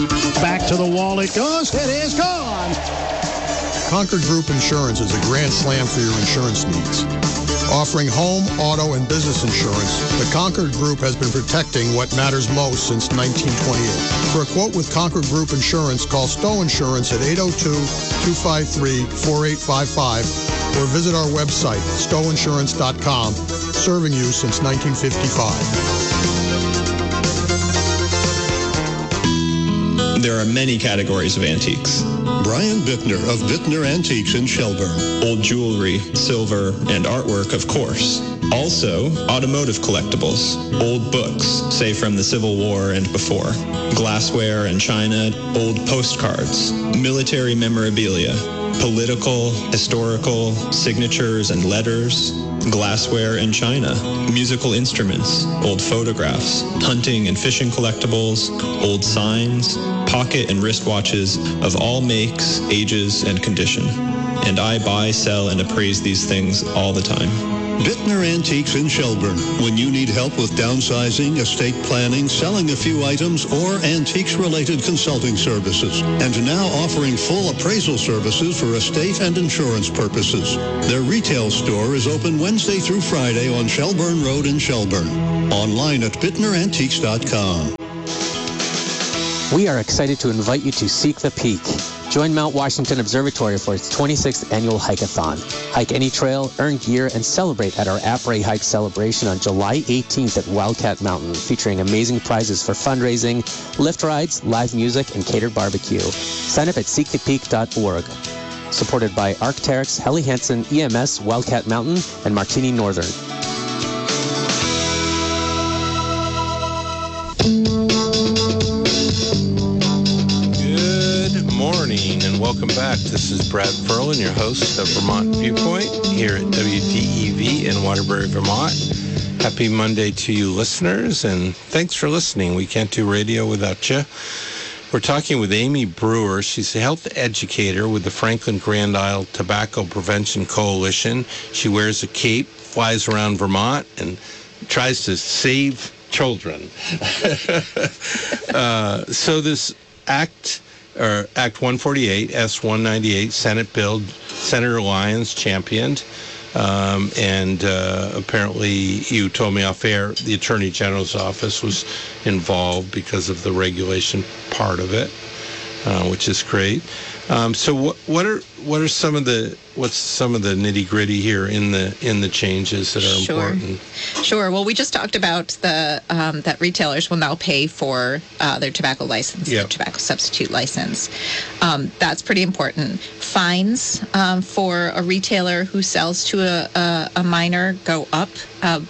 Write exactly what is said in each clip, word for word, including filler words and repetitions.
Back to the wall it goes. It is gone. Concord Group Insurance is a grand slam for your insurance needs. Offering home, auto, and business insurance, the Concord Group has been protecting what matters most since nineteen twenty-eight. For a quote with Concord Group Insurance, call Stowe Insurance at eight oh two, two five three, four eight five five or visit our website, stowe insurance dot com, serving you since nineteen fifty-five. There are many categories of antiques. Brian Bittner of Bittner Antiques in Shelburne. Old jewelry, silver, and artwork, of course. Also, automotive collectibles, old books, say from the Civil War and before, glassware and china, old postcards, military memorabilia, political, historical, signatures and letters, glassware and china, musical instruments, old photographs, hunting and fishing collectibles, old signs, pocket and wristwatches of all makes, ages, and condition. And I buy, sell, and appraise these things all the time. Bittner Antiques in Shelburne. When you need help with downsizing, estate planning, selling a few items, or antiques-related consulting services. And now offering full appraisal services for estate and insurance purposes. Their retail store is open Wednesday through Friday on Shelburne Road in Shelburne. Online at bittner antiques dot com. We are excited to invite you to Seek the Peak. Join Mount Washington Observatory for its twenty-sixth annual hike-a-thon. Hike any trail, earn gear, and celebrate at our Après Hike celebration on July eighteenth at Wildcat Mountain, featuring amazing prizes for fundraising, lift rides, live music, and catered barbecue. Sign up at seek the peak dot org. Supported by Arc'teryx, Helly Hansen, E M S, Wildcat Mountain, and Martini Northern. And welcome back. This is Brad Ferlin, your host of Vermont Viewpoint here at W D E V in Waterbury, Vermont. Happy Monday to you listeners, and thanks for listening. We can't do radio without you. We're talking with Amy Brewer. She's a health educator with the Franklin Grand Isle Tobacco Prevention Coalition. She wears a cape, flies around Vermont, and tries to save children. uh, so this act... or Act one forty-eight, S one ninety-eight, Senate bill, Senator Lyons championed, um, and uh, apparently you told me off air the Attorney General's office was involved because of the regulation part of it, uh, which is great. Um, so what what are what are some of the what's some of the nitty gritty here in the in the changes that are sure. important? Sure. Well, we just talked about the um, that retailers will now pay for uh, their tobacco license, yep. their tobacco substitute license. Um, that's pretty important. Fines um, for a retailer who sells to a, a, a minor go up Uh,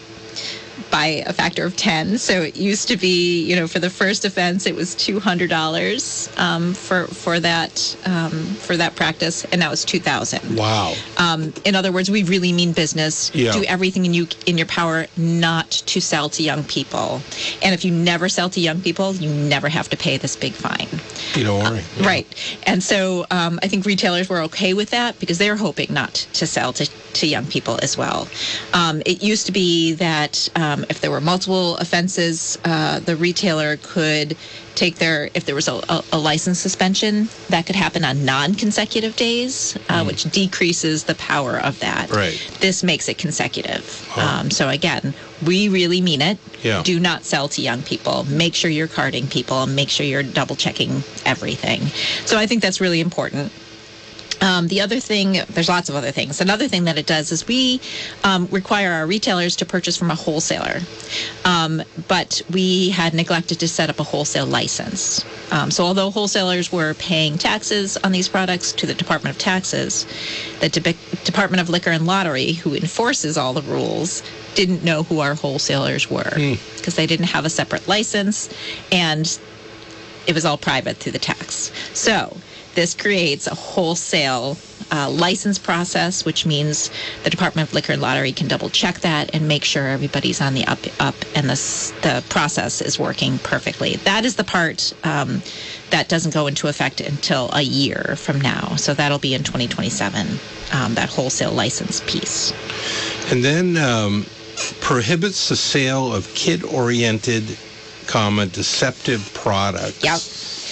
by a factor of ten. So it used to be, you know, for the first offense, it was two hundred dollars um, for for that um, for that practice, and now it's two thousand dollars. Wow. Um, in other words, we really mean business. Yeah. Do everything in you in your power not to sell to young people. And if you never sell to young people, you never have to pay this big fine. You don't worry. Uh, right. And so um, I think retailers were okay with that because they're hoping not to sell to, to young people as well. Um, it used to be that um, if there were multiple offenses, uh, the retailer could take their, if there was a, a, a license suspension, that could happen on non-consecutive days, uh, mm. which decreases the power of that. Right. This makes it consecutive. Huh. Um, so again, we really mean it. Yeah. Do not sell to young people. Make sure you're carding people and make sure you're double checking everything. So I think that's really important. Um, the other thing, there's lots of other things. Another thing that it does is we um, require our retailers to purchase from a wholesaler. Um, but we had neglected to set up a wholesale license. Um, so although wholesalers were paying taxes on these products to the Department of Taxes, the De- Department of Liquor and Lottery, who enforces all the rules, didn't know who our wholesalers were because mm. they didn't have a separate license, and it was all private through the tax. So this creates a wholesale uh, license process, which means the Department of Liquor and Lottery can double check that and make sure everybody's on the up, up and the, the process is working perfectly. That is the part um, that doesn't go into effect until a year from now. So that'll be in twenty twenty-seven, um, that wholesale license piece. And then um, prohibits the sale of kid-oriented, comma, deceptive products. Yep.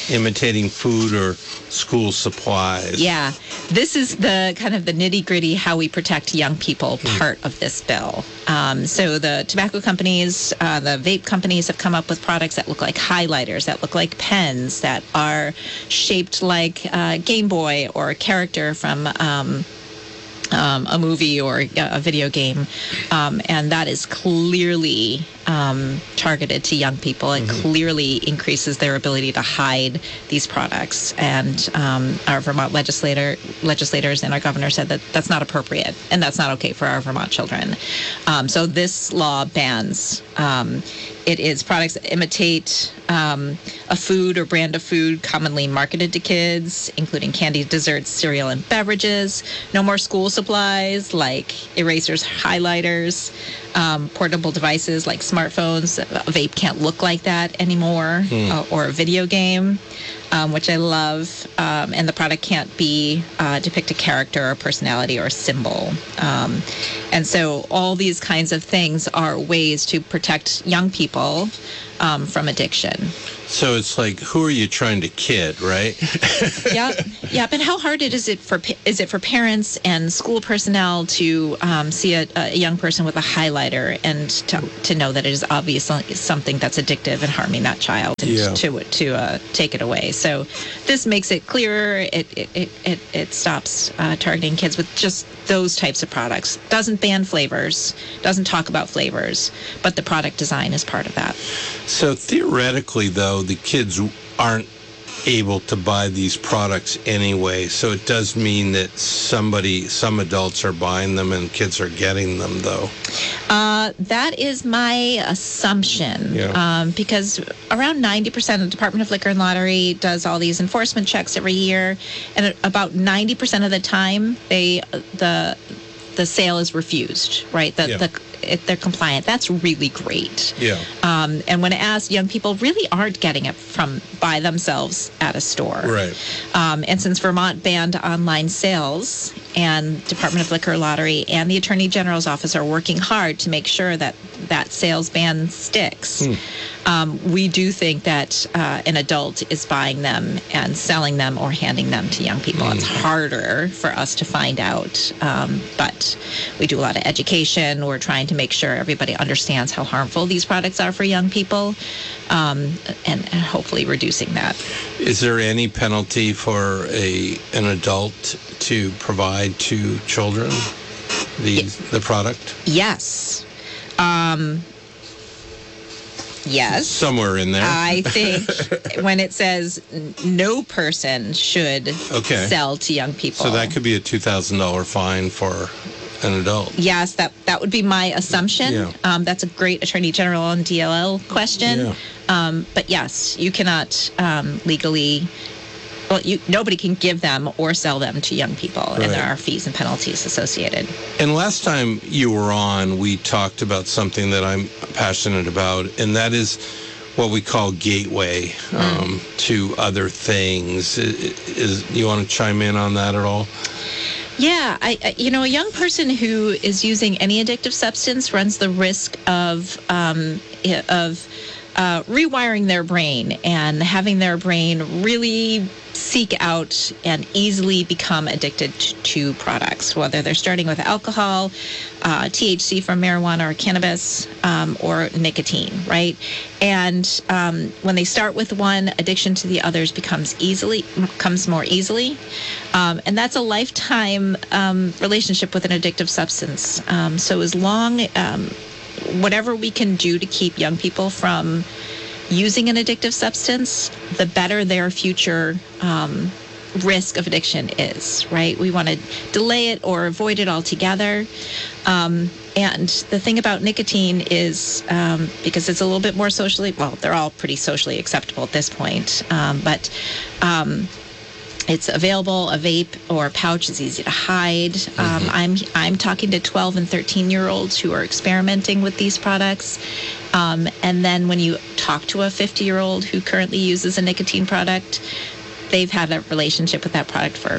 imitating food or school supplies. Yeah, this is the kind of the nitty gritty how we protect young people part of this bill. Um, so the tobacco companies, uh, the vape companies have come up with products that look like highlighters, that look like pens, that are shaped like uh, Game Boy or a character from um, um, a movie or a video game. Um, and that is clearly um, targeted to young people. It mm-hmm. clearly increases their ability to hide these products. And um, our Vermont legislator, legislators and our governor said that that's not appropriate and that's not okay for our Vermont children. Um, so this law bans um, it is products that imitate um, a food or brand of food commonly marketed to kids, including candy, desserts, cereal, and beverages. No more school supplies like erasers, highlighters, um, portable devices like smartphones. A vape can't look like that anymore, mm. uh, or a video game, um, which I love. Um, and the product can't be uh, depict a character or personality or a symbol. Um, and so all these kinds of things are ways to protect young people um, from addiction. So it's like, who are you trying to kid, right? Yep, yep. And how hard it is it for is it for parents and school personnel to um, see a, a young person with a highlighter and to, to know that it is obviously something that's addictive and harming that child, and yeah. to to uh, take it away. So this makes it clearer. It it it it, it stops uh, targeting kids with just those types of products. Doesn't ban flavors. Doesn't talk about flavors, but the product design is part of that. So theoretically, though, the kids aren't able to buy these products anyway. So it does mean that somebody, some adults are buying them and kids are getting them, though. Uh, that is my assumption. Yeah. Um, because around ninety percent of the Department of Liquor and Lottery does all these enforcement checks every year. And about ninety percent of the time, they the the sale is refused, right? The, yeah. the If they're compliant. That's really great. Yeah. Um, and when asked, young people really aren't getting it from by themselves at a store. Right. Um, and since Vermont banned online sales, and Department of Liquor Lottery and the Attorney General's office are working hard to make sure that that sales ban sticks, hmm. um, we do think that uh, an adult is buying them and selling them or handing them to young people. Hmm. It's harder for us to find out, um, but we do a lot of education. We're trying to make sure everybody understands how harmful these products are for young people, um, and, and hopefully reducing that. Is there any penalty for a an adult to provide to children these yeah. the product? Yes. Um, yes. Somewhere in there. I think when it says no person should okay. sell to young people. So that could be a two thousand dollars fine for an adult. Yes, that that would be my assumption. Yeah. Um, that's a great Attorney General and D L L question. Yeah. Um, but yes, you cannot um, legally, well, you, nobody can give them or sell them to young people, right. and there are fees and penalties associated. And last time you were on, we talked about something that I'm passionate about, and that is what we call gateway um, mm. to other things. Is, is you want to chime in on that at all? Yeah, I, I, you know, a young person who is using any addictive substance runs the risk of um, of uh, rewiring their brain and having their brain really seek out and easily become addicted to, to products, whether they're starting with alcohol, uh, T H C from marijuana or cannabis, um, or nicotine, right? And um, when they start with one, addiction to the others becomes easily comes more easily, um, and that's a lifetime um, relationship with an addictive substance. Um, so as long, um, whatever we can do to keep young people from using an addictive substance, the better their future um, risk of addiction is, right? We want to delay it or avoid it altogether. Um, and the thing about nicotine is, um, because it's a little bit more socially, well, they're all pretty socially acceptable at this point, um, but um, it's available. A vape or a pouch is easy to hide. Mm-hmm. Um, I'm I'm talking to twelve and thirteen year olds who are experimenting with these products. Um, and then when you talk to a fifty year old who currently uses a nicotine product, they've had a relationship with that product for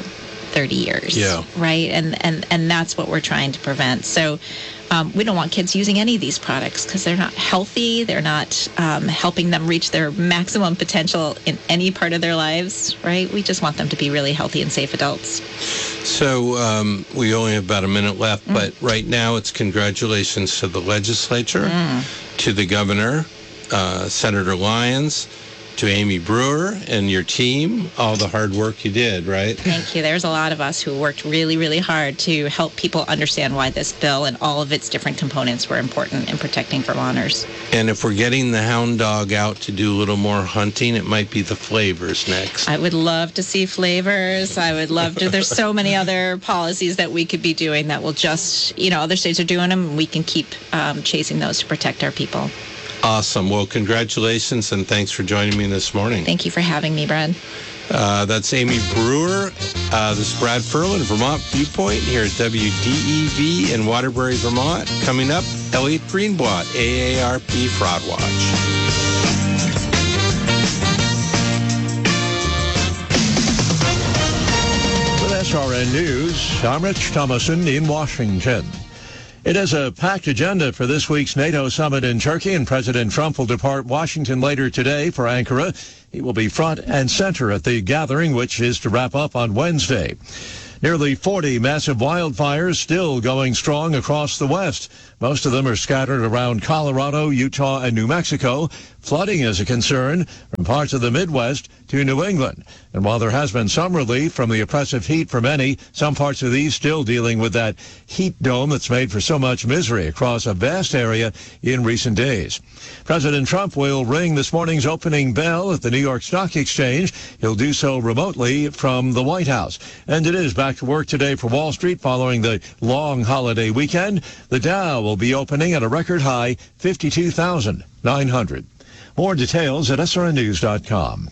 thirty years. Yeah. Right? And, and, and that's what we're trying to prevent. So um, we don't want kids using any of these products because they're not healthy. They're not um, helping them reach their maximum potential in any part of their lives, right? We just want them to be really healthy and safe adults. So um, we only have about a minute left, mm. but right now it's congratulations to the legislature, mm. to the governor, uh, Senator Lyons, to Amy Brewer and your team, all the hard work you did, right? Thank you. There's a lot of us who worked really, really hard to help people understand why this bill and all of its different components were important in protecting Vermonters. And if we're getting the hound dog out to do a little more hunting, it might be the flavors next. I would love to see flavors. I would love to. There's so many other policies that we could be doing that will just, you know, other states are doing them, and we can keep um, chasing those to protect our people. Awesome. Well, congratulations, and thanks for joining me this morning. Thank you for having me, Brad. Uh, that's Amy Brewer. Uh, this is Brad Furlan, Vermont Viewpoint, here at W D E V in Waterbury, Vermont. Coming up, Elliot Greenblatt, A A R P Fraud Watch. With S R N News, I'm Rich Thomason in Washington. It is a packed agenda for this week's NATO summit in Turkey, and President Trump will depart Washington later today for Ankara. He will be front and center at the gathering, which is to wrap up on Wednesday. Nearly forty massive wildfires still going strong across the West. Most of them are scattered around Colorado, Utah, and New Mexico. Flooding is a concern from parts of the Midwest to New England. And while there has been some relief from the oppressive heat for many, some parts of these still dealing with that heat dome that's made for so much misery across a vast area in recent days. President Trump will ring this morning's opening bell at the New York Stock Exchange. He'll do so remotely from the White House. And it is back to work today for Wall Street following the long holiday weekend. The Dow will be opening at a record high fifty-two thousand nine hundred. More details at S R N news dot com.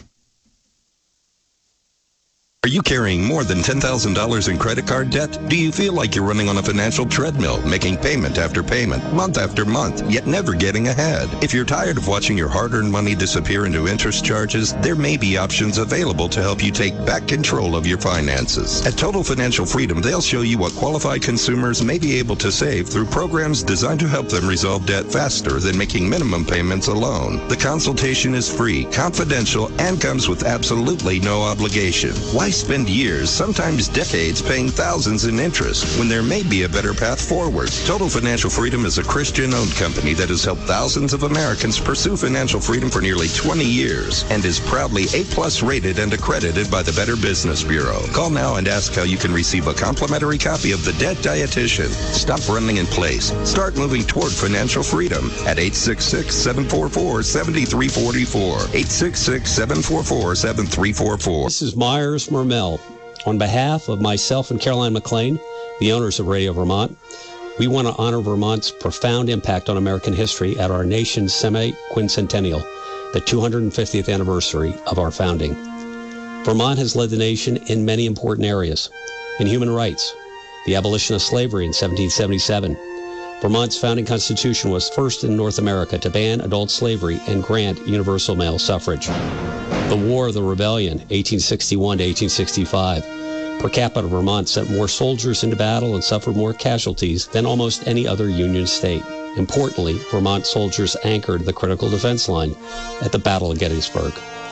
Are you carrying more than ten thousand dollars in credit card debt? Do you feel like you're running on a financial treadmill, making payment after payment, month after month, yet never getting ahead? If you're tired of watching your hard-earned money disappear into interest charges, there may be options available to help you take back control of your finances. At Total Financial Freedom, they'll show you what qualified consumers may be able to save through programs designed to help them resolve debt faster than making minimum payments alone. The consultation is free, confidential, and comes with absolutely no obligation. Why spend years, sometimes decades, paying thousands in interest when there may be a better path forward? Total Financial Freedom is a Christian-owned company that has helped thousands of Americans pursue financial freedom for nearly twenty years and is proudly A-plus rated and accredited by the Better Business Bureau. Call now and ask how you can receive a complimentary copy of The Debt Dietitian. Stop running in place. Start moving toward financial freedom at eight six six, seven four four, seven three four four. eight six six, seven four four, seven three four four. This is Myers Mermel. On behalf of myself and Caroline McLean, the owners of Radio Vermont, we want to honor Vermont's profound impact on American history at our nation's semi-quincentennial, the two hundred fiftieth anniversary of our founding. Vermont has led the nation in many important areas. In human rights, the abolition of slavery in seventeen seventy-seven. Vermont's founding constitution was first in North America to ban adult slavery and grant universal male suffrage. The War of the Rebellion, eighteen sixty-one to eighteen sixty-five. Per capita, Vermont sent more soldiers into battle and suffered more casualties than almost any other Union state. Importantly, Vermont soldiers anchored the critical defense line at the Battle of Gettysburg.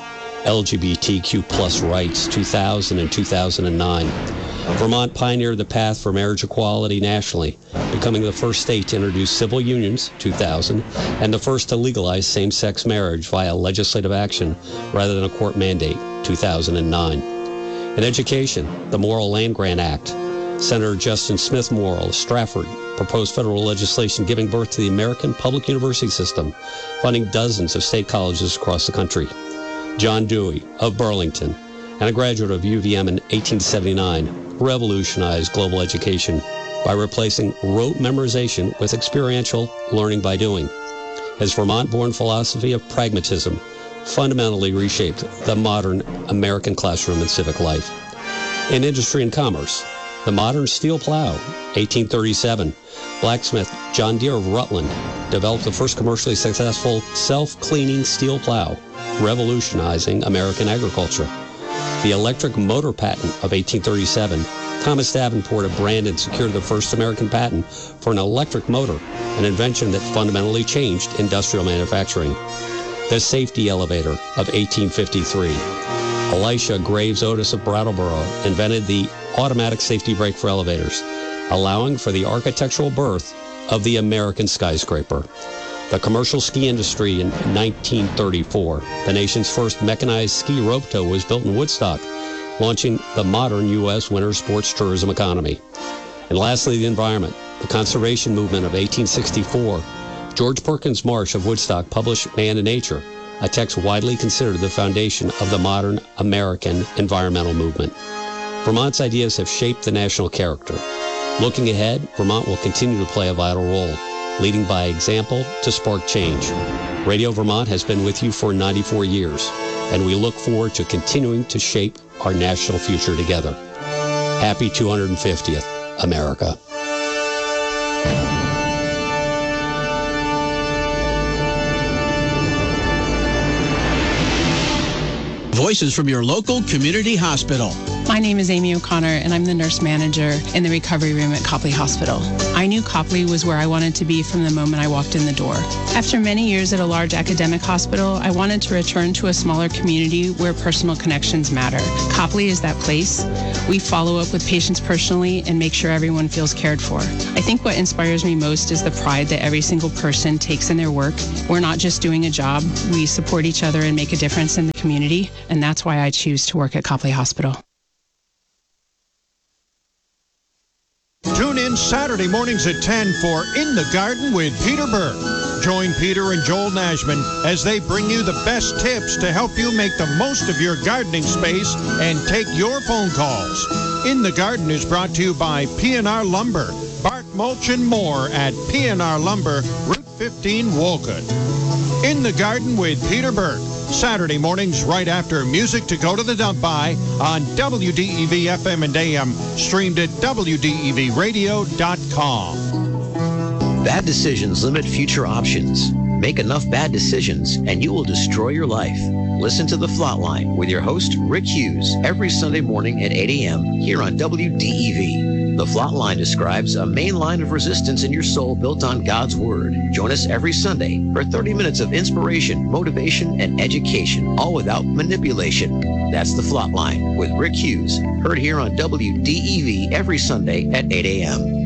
L G B T Q plus rights, two thousand and two thousand nine. Vermont pioneered the path for marriage equality nationally, becoming the first state to introduce civil unions, two thousand, and the first to legalize same-sex marriage via legislative action rather than a court mandate, two thousand nine. In education, the Morrill Land Grant Act. Senator Justin Smith Morrill of Stratford proposed federal legislation giving birth to the American public university system, funding dozens of state colleges across the country. John Dewey of Burlington, and a graduate of U V M in eighteen seventy-nine, revolutionized global education by replacing rote memorization with experiential learning by doing. His Vermont-born philosophy of pragmatism fundamentally reshaped the modern American classroom and civic life. In industry and commerce, the modern steel plow, eighteen thirty-seven, blacksmith John Deere of Rutland developed the first commercially successful self-cleaning steel plow, revolutionizing American agriculture. The electric motor patent of eighteen thirty-seven, Thomas Davenport of Brandon secured the first American patent for an electric motor, an invention that fundamentally changed industrial manufacturing. The safety elevator of eighteen fifty-three. Elisha Graves Otis of Brattleboro invented the automatic safety brake for elevators, allowing for the architectural birth of the American skyscraper. The commercial ski industry in nineteen thirty-four. The nation's first mechanized ski rope tow was built in Woodstock, launching the modern U S winter sports tourism economy. And lastly, the environment. The conservation movement of eighteen sixty-four. George Perkins Marsh of Woodstock published Man and Nature, a text widely considered the foundation of the modern American environmental movement. Vermont's ideas have shaped the national character. Looking ahead, Vermont will continue to play a vital role, leading by example to spark change. Radio Vermont has been with you for ninety-four years, and we look forward to continuing to shape our national future together. Happy two hundred fiftieth, America. Voices from your local community hospital. My name is Amy O'Connor, and I'm the nurse manager in the recovery room at Copley Hospital. I knew Copley was where I wanted to be from the moment I walked in the door. After many years at a large academic hospital, I wanted to return to a smaller community where personal connections matter. Copley is that place. We follow up with patients personally and make sure everyone feels cared for. I think what inspires me most is the pride that every single person takes in their work. We're not just doing a job. We support each other and make a difference in the community, and that's why I choose to work at Copley Hospital. Tune in Saturday mornings at ten for In the Garden with Peter Burke. Join Peter and Joel Nashman as they bring you the best tips to help you make the most of your gardening space and take your phone calls. In the Garden is brought to you by P and R Lumber. Bark, mulch, and more at P and R Lumber, Route fifteen, Wolcott. In the Garden with Peter Burke. Saturday mornings right after Music to Go to the Dump By on W D E V F M and A M, streamed at W D E V radio dot com. Bad decisions limit future options. Make enough bad decisions and you will destroy your life. Listen to The Flatline with your host, Rick Hughes, every Sunday morning at eight a.m. here on W D E V. The Flatline describes a main line of resistance in your soul built on God's Word. Join us every Sunday for thirty minutes of inspiration, motivation, and education, all without manipulation. That's The Flatline with Rick Hughes, heard here on W D E V every Sunday at eight a.m.